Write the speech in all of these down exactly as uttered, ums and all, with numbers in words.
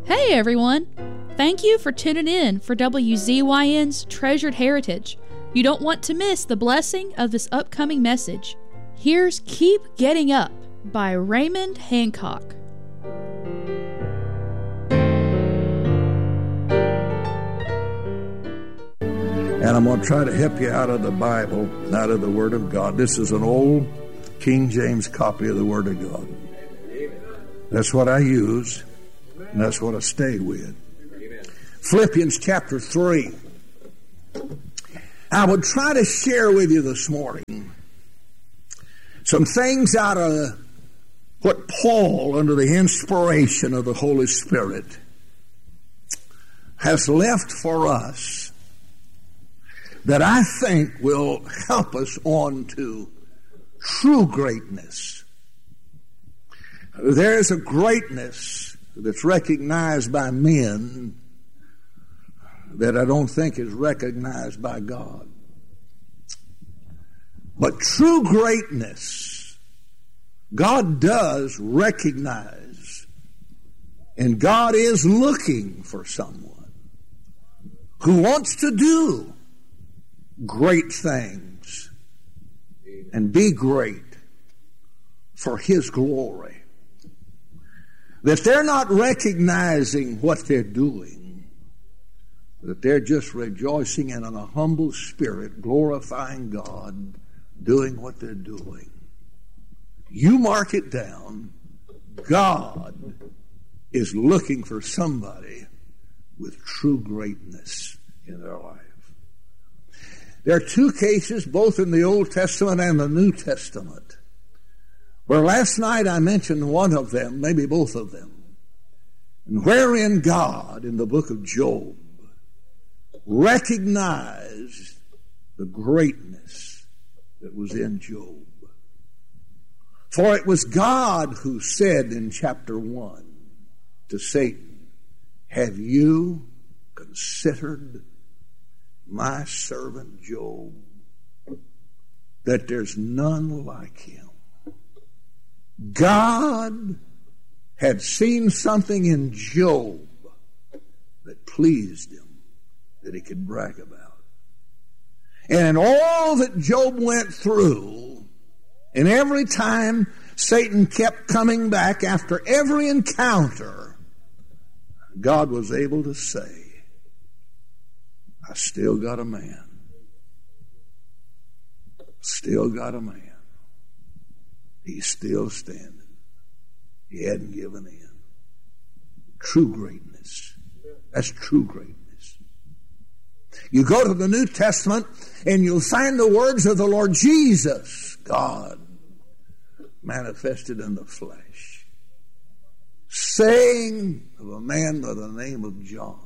Hey everyone! Thank you for tuning in for W Z Y N's Treasured Heritage. You don't want to miss the blessing of this upcoming message. Here's Keep Getting Up by Raymond Hancock. And I'm going to try to help you out of the Bible, out of the Word of God. This is an old King James copy of the Word of God. That's what I use, and that's what I stay with. Philippians chapter three. I would try to share with you this morning some things out of what Paul, under the inspiration of the Holy Spirit, has left for us that I think will help us on to true greatness. There is a greatness that's recognized by men that I don't think is recognized by God. But true greatness, God does recognize, and God is looking for someone who wants to do great things and be great for His glory. That they're not recognizing what they're doing, that they're just rejoicing in a humble spirit, glorifying God, doing what they're doing. You mark it down. God is looking for somebody with true greatness in their life. There are two cases, both in the Old Testament and the New Testament, where last night I mentioned one of them, maybe both of them, and wherein God, in the book of Job, recognized the greatness that was in Job. For it was God who said in chapter one to Satan, "Have you considered my servant Job, that there's none like him?" God had seen something in Job that pleased him, that he could brag about. And all that Job went through, and every time Satan kept coming back after every encounter, God was able to say, "I still got a man. Still got a man. He's still standing. He hadn't given in." True greatness. That's true greatness. You go to the New Testament and you'll find the words of the Lord Jesus, God manifested in the flesh, saying of a man by the name of John,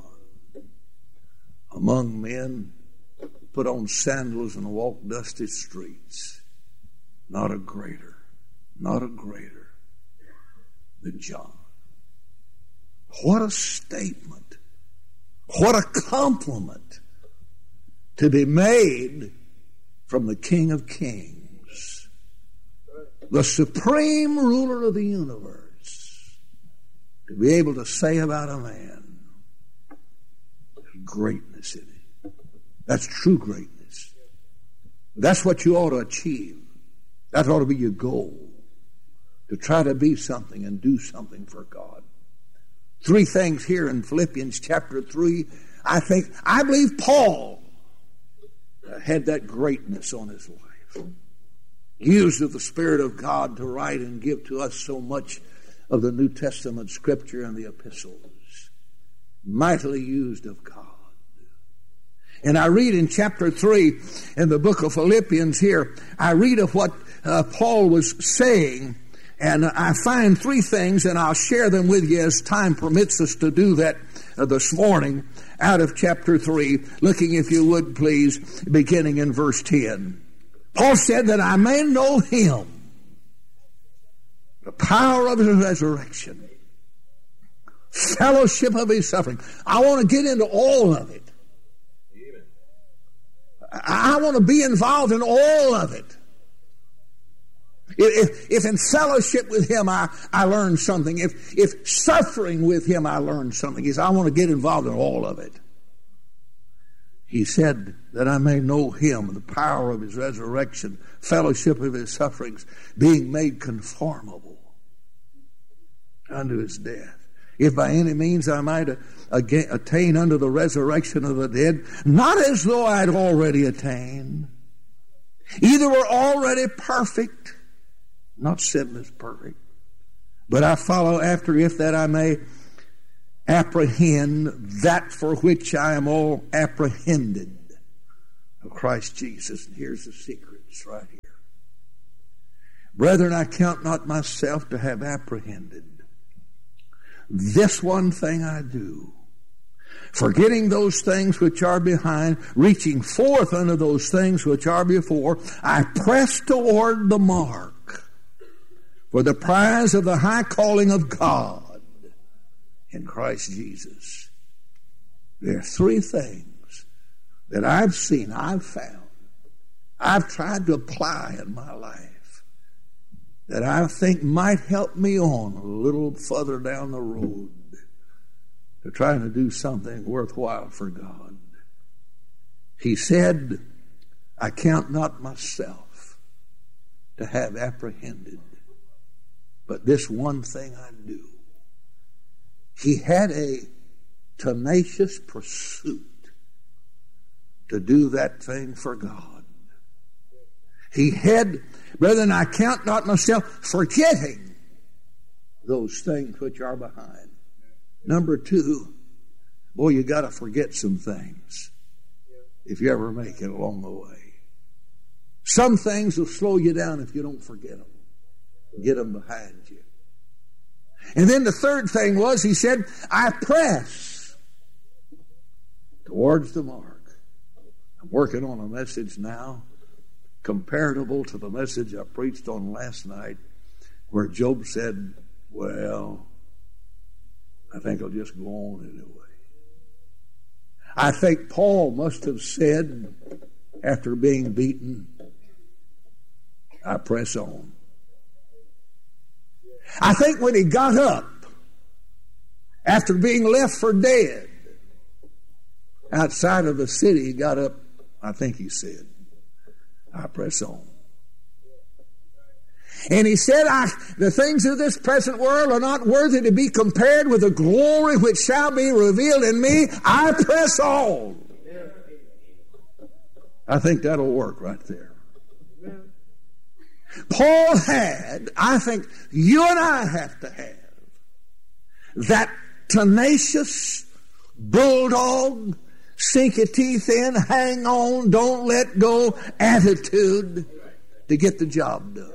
"Among men, put on sandals and walk dusty streets. Not a greater, not a greater than John." What a statement. What a compliment to be made from the King of Kings, the supreme ruler of the universe, to be able to say about a man, there's greatness in it. That's true greatness. That's what you ought to achieve. That ought to be your goal, to try to be something and do something for God. Three things here in Philippians chapter three. I think, I believe Paul had that greatness on his life. Used of the Spirit of God to write and give to us so much of the New Testament scripture and the epistles. Mightily used of God. And I read in chapter three in the book of Philippians here, I read of what uh, Paul was saying, and I find three things, and I'll share them with you as time permits us to do that uh, this morning, out of chapter three, looking, if you would please, beginning in verse ten. Paul said that I may know Him, the power of His resurrection, fellowship of His suffering. I want to get into all of it. I want to be involved in all of it. If, if in fellowship with Him I, I learn something, if, if suffering with Him I learn something, He said, I want to get involved in all of it. He said that I may know Him, the power of His resurrection, fellowship of His sufferings, being made conformable unto His death. If by any means I might attain unto the resurrection of the dead, not as though I had already attained. Either we're already perfect, not sinless perfect, but I follow after, if that I may apprehend that for which I am all apprehended of Christ Jesus. And here's the secret, it's right here. Brethren, I count not myself to have apprehended. This one thing I do, forgetting those things which are behind, reaching forth unto those things which are before, I press toward the mark for the prize of the high calling of God in Christ Jesus. There are three things that I've seen, I've found, I've tried to apply in my life that I think might help me on a little further down the road to trying to do something worthwhile for God. He said, I count not myself to have apprehended, but this one thing I do. He had a tenacious pursuit to do that thing for God. He had, brethren, I count not myself, forgetting those things which are behind. Number two, boy, you got to forget some things if you ever make it along the way. Some things will slow you down if you don't forget them. Get them behind you. And then the third thing was, he said, I press towards the mark. I'm working on a message now comparable to the message I preached on last night, where Job said, well, I think I'll just go on anyway. I think Paul must have said, after being beaten, I press on. I think when he got up, after being left for dead, outside of the city, he got up, I think he said, I press on. And he said, I, the things of this present world are not worthy to be compared with the glory which shall be revealed in me. I press on. I think that'll work right there. Paul had, I think you and I have to have, that tenacious bulldog, sink your teeth in, hang on, don't let go attitude to get the job done.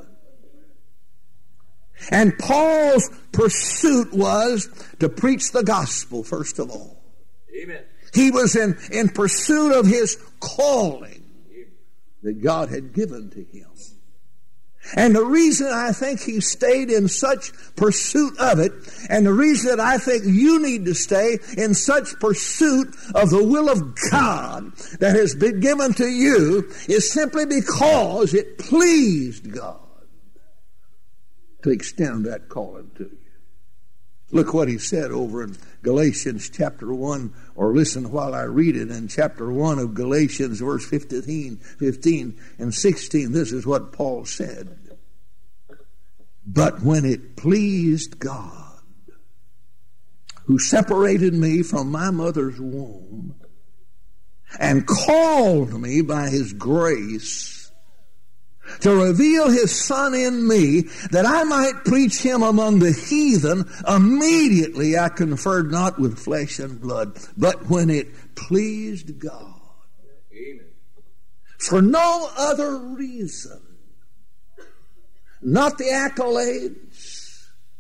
And Paul's pursuit was to preach the gospel, first of all. Amen. He was in, in pursuit of his calling that God had given to him. And the reason I think he stayed in such pursuit of it, and the reason that I think you need to stay in such pursuit of the will of God that has been given to you, is simply because it pleased God to extend that calling to you. Look what he said over in Galatians chapter one, or listen while I read it in chapter one of Galatians, verse fifteen, fifteen and sixteen. This is what Paul said. But when it pleased God, who separated me from my mother's womb and called me by his grace to reveal his Son in me, that I might preach him among the heathen, immediately I conferred not with flesh and blood, but when it pleased God. Amen. For no other reason, not the accolades,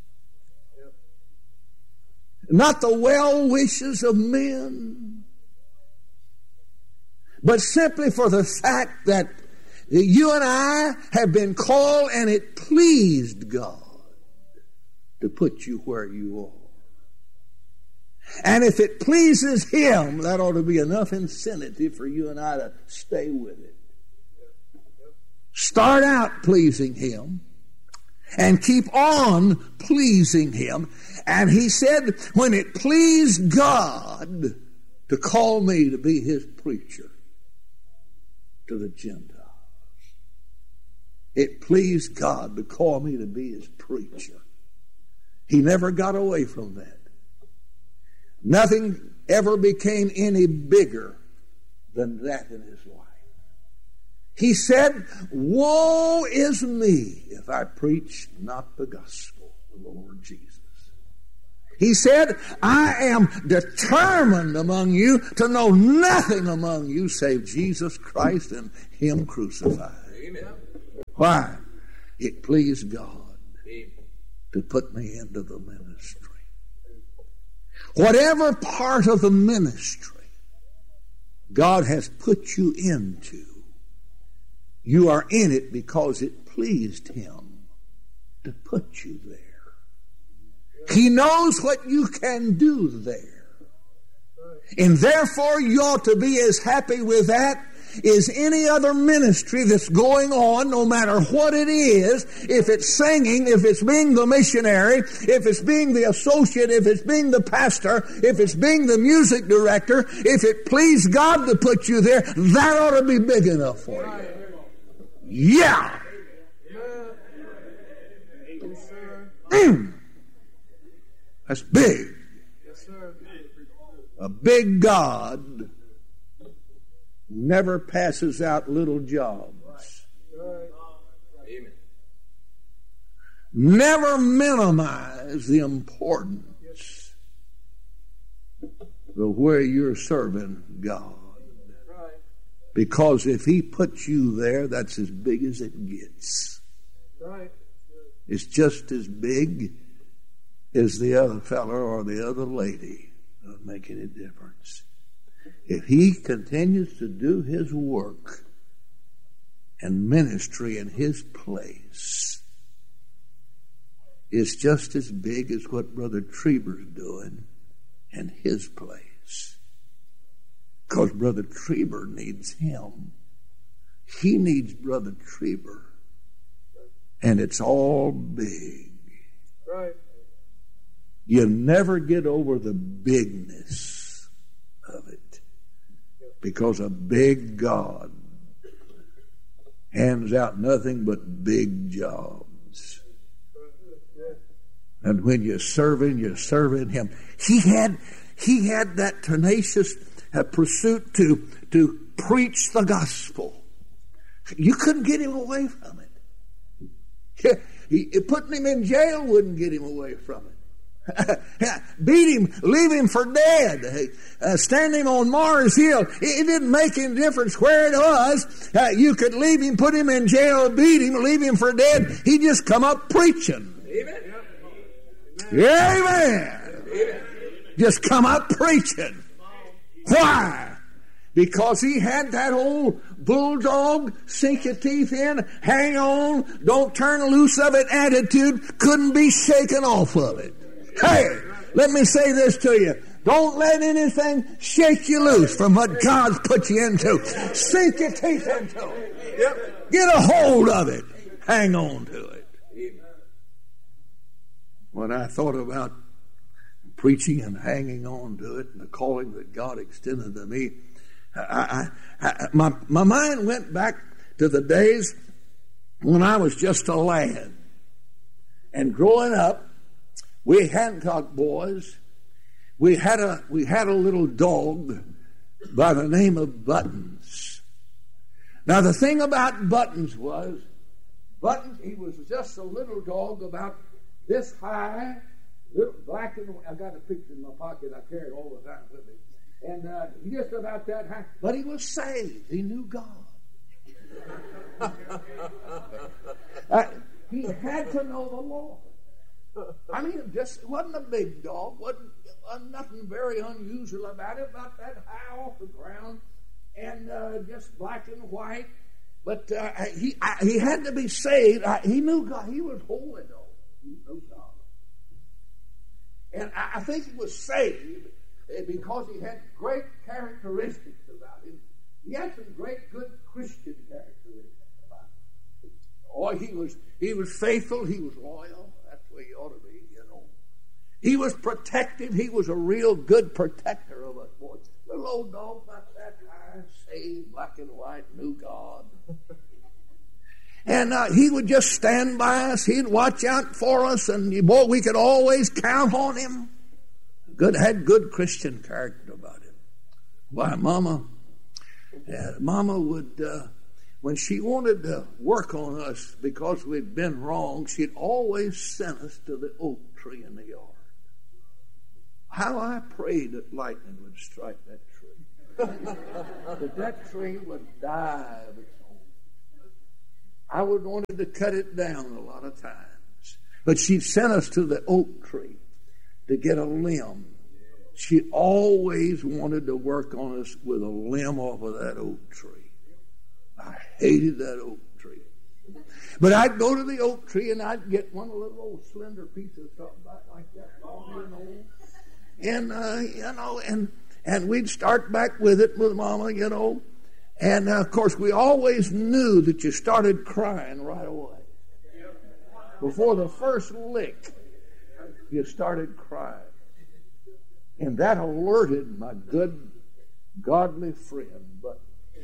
not the well wishes of men, but simply for the fact that you and I have been called, and it pleased God to put you where you are. And if it pleases him, that ought to be enough incentive for you and I to stay with it. Start out pleasing him, and keep on pleasing Him. And he said, when it pleased God to call me to be His preacher to the Gentiles, it pleased God to call me to be His preacher. He never got away from that. Nothing ever became any bigger than that in his life. He said, woe is me if I preach not the gospel of the Lord Jesus. He said, I am determined among you to know nothing among you save Jesus Christ and Him crucified. Amen. Why? It pleased God Amen. To put me into the ministry. Whatever part of the ministry God has put you into, you are in it because it pleased Him to put you there. He knows what you can do there. And therefore you ought to be as happy with that as any other ministry that's going on, no matter what it is. If it's singing, if it's being the missionary, if it's being the associate, if it's being the pastor, if it's being the music director, if it pleased God to put you there, that ought to be big enough for you. Yeah. Mm. That's big. A big God never passes out little jobs. Never minimize the importance of where you're serving God. Because if He puts you there, that's as big as it gets. It's just as big as the other feller or the other lady. Doesn't make any difference. If He continues to do His work and ministry in His place, it's just as big as what Brother Treber's doing in his place. Because Brother Treber needs him. He needs Brother Treber. And it's all big. Right. You never get over the bigness of it. Because a big God hands out nothing but big jobs. And when you're serving, you're serving Him. He had, he had that tenacious uh, pursuit to, to preach the gospel. You couldn't get him away from it. He, he, putting him in jail wouldn't get him away from it. Beat him, leave him for dead, uh, standing on Mars Hill. It, it didn't make any difference where it was. Uh, you could leave him, put him in jail, beat him, leave him for dead. He just come up preaching. Amen. Amen. Amen. Just come up preaching. Why? Because he had that old bulldog, sink your teeth in, hang on, don't turn loose of it attitude, couldn't be shaken off of it. Hey, let me say this to you. Don't let anything shake you loose from what God's put you into. Sink your teeth into it. Yep. Get a hold of it. Hang on to it. When I thought about preaching and hanging on to it and the calling that God extended to me, I, I, I, my, my mind went back to the days when I was just a lad. And growing up, we Hancock boys, we had a we had a little dog by the name of Buttons. Now the thing about Buttons was, Buttons, he was just a little dog about this high, little black and white. I got a picture in my pocket. I carry it all the time with me. And uh, just about that high. But he was saved. He knew God. uh, he had to know the Lord. I mean, it just it wasn't a big dog. Wasn't, wasn't nothing very unusual about it. About that high off the ground, and uh, just black and white. But uh, he I, he had to be saved. I, he knew God. He was holy though. He knew God. And I, I think he was saved because he had great characteristics about him. He had some great good Christian characteristics about him. Oh, he was he was faithful. He was loyal. That's the way he ought to be, you know. He was protective. He was a real good protector of us, boys. Little old dog about that high, saved, black and white, knew God. And uh, he would just stand by us. He'd watch out for us, and boy, we could always count on him. Good, had good Christian character about him. Why, Mama, yeah, Mama would, uh, when she wanted to work on us because we'd been wrong, she'd always send us to the oak tree in the yard. How I prayed that lightning would strike that tree. That that tree would die of its own. I would wanted to cut it down a lot of times. But she'd sent us to the oak tree to get a limb. She always wanted to work on us with a limb off of that oak tree. I hated that oak tree. But I'd go to the oak tree and I'd get one little old slender piece of something like that, long and old. And, uh, you know, and, and we'd start back with it with Mama, you know. And, uh, of course, we always knew that you started crying right away. Before the first lick, you started crying. And that alerted my good, godly friend Button.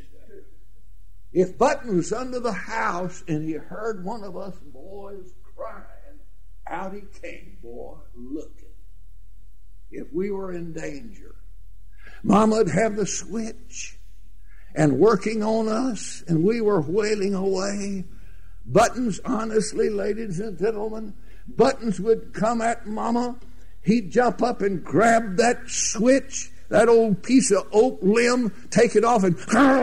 If Button was under the house and he heard one of us boys crying, out he came, boy, looking. If we were in danger, Mama'd have the switch and working on us, and we were wailing away. Buttons, honestly, ladies and gentlemen, Buttons would come at Mama. He'd jump up and grab that switch, that old piece of oak limb, take it off and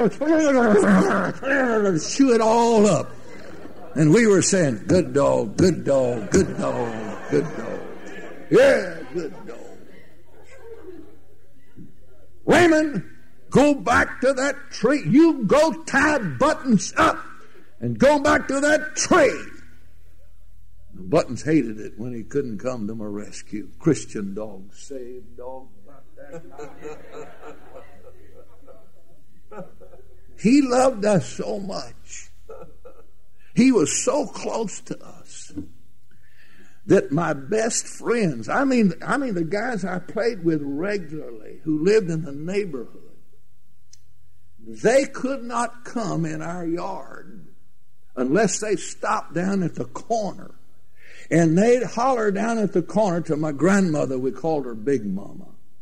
chew it all up. And we were saying, good dog, good dog, good dog, good dog. Yeah, good dog. Raymond, go back to that tree. You go tie Buttons up and go back to that tree. Buttons hated it when he couldn't come to my rescue. Christian dog, saved dog. He loved us so much. He was so close to us that my best friends, I mean, I mean the guys I played with regularly who lived in the neighborhood, they could not come in our yard unless they stopped down at the corner. And they'd holler down at the corner to my grandmother. We called her Big Mama.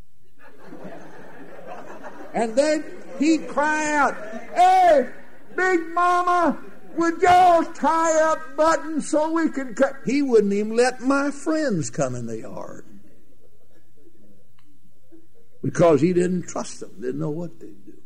And then he'd cry out, hey, Big Mama, would y'all tie up Buttons so we can cut? He wouldn't even let my friends come in the yard. Because he didn't trust them, didn't know what they'd do.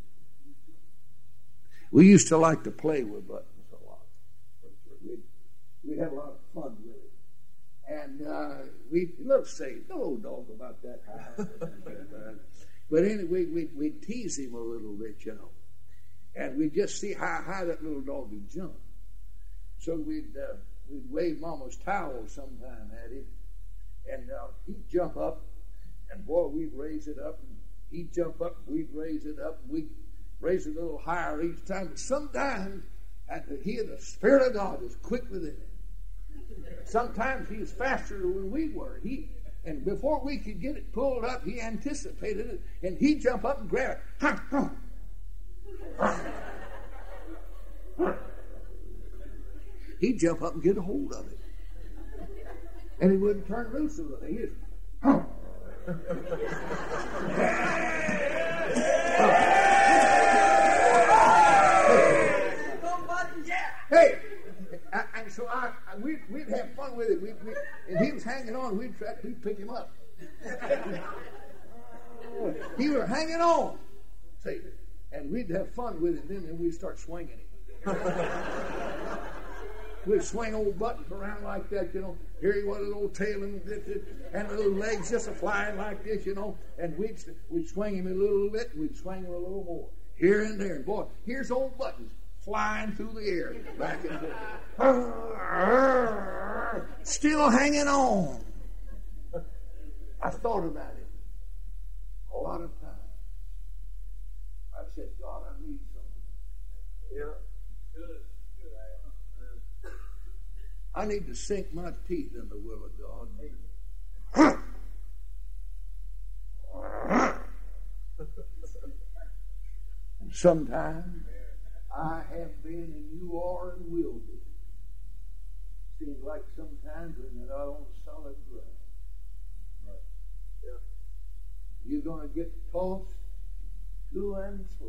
We used to like to play with Buttons a lot. We had a lot of fun with it. And uh, we, let's say, no dog about that high. But anyway, we'd, we'd tease him a little bit, you know. And we'd just see how high that little dog would jump. So we'd, uh, we'd wave Mama's towel sometime at him. And uh, he'd jump up, and boy, we'd raise it up. And he'd jump up, and we'd raise it up. And we'd raise it a little higher each time. But sometimes, at the, he, the Spirit of God was quick within him. Sometimes he was faster than we were. He and before we could get it pulled up, he anticipated it, and he'd jump up and grab it. Ha, ha. Ha. He'd jump up and get a hold of it, and he wouldn't turn loose of it. He'd ha. Hey. I, and so I, I, we'd, we'd have fun with it. We'd, we'd, and he was hanging on. We'd try to pick him up. He was hanging on. See, and we'd have fun with him. Then and we'd start swinging him. We'd swing old Buttons around like that, you know. Here he was, his old tail and, and the little legs just a flying like this, you know. And we'd we'd swing him a little bit. We'd swing him a little more here and there. And boy, here's old Buttons flying through the air, back and forth. Still hanging on. I thought about it a lot of times. I said, God, I need something. Yeah. Good. Good. I need to sink my teeth in the will of God. And sometimes I have been, and you are, and will be. Seems like sometimes when you're not on solid ground, right. Yeah. You're going to get tossed to and fro.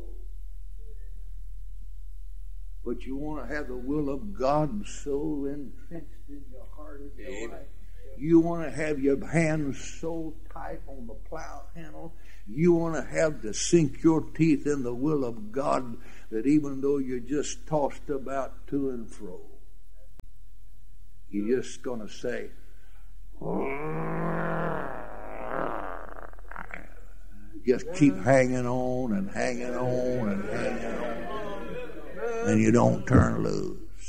But you want to have the will of God so entrenched in your heart and your life. You want to have your hands so tight on the plow handle. You want to have to sink your teeth in the will of God that even though you're just tossed about to and fro, you're just going to say, just keep hanging on and hanging on and hanging on. And you don't turn loose.